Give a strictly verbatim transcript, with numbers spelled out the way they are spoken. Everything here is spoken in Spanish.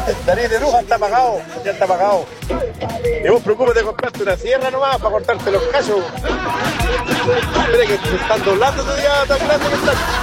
Nariz de bruja está pagado, ya está pagado. Y vos preocúpate de comprarte una sierra nomás para cortarte los cachos. Mira que se están doblando todavía tan grande que están.